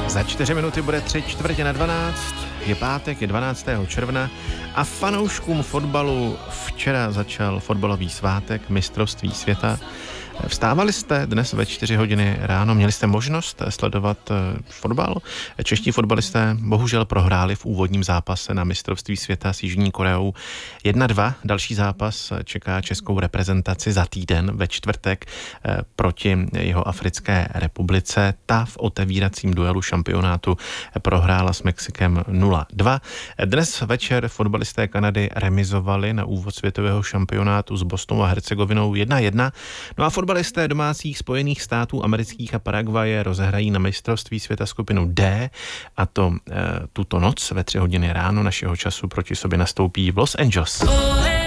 Za 4 minuty bude 3:45, je pátek, je 12. června a fanouškům fotbalu včera začal fotbalový svátek mistrovství světa. Vstávali jste dnes ve 4 hodiny ráno, měli jste možnost sledovat fotbal? Čeští fotbalisté bohužel prohráli v úvodním zápase na mistrovství světa s Jižní Koreou 1-2. Další zápas čeká českou reprezentaci za týden ve čtvrtek proti Jihoafrické republice. Ta v otevíracím duelu šampionátu prohrála s Mexikem 0-2. Dnes večer fotbalisté Kanady remizovali na úvod světového šampionátu s Bosnou a Hercegovinou 1-1. No a fotbalisté domácích Spojených států amerických a Paraguaje rozehrají na mistrovství světa skupinu D, a to tuto noc ve 3 hodiny ráno našeho času proti sobě nastoupí v Los Angeles.